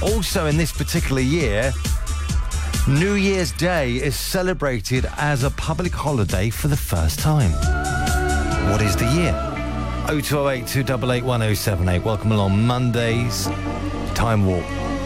Also, in this particular year, New Year's Day is celebrated as a public holiday for the first time. What is the year? 0208 288 1078. Welcome along Mondays. Time Warp.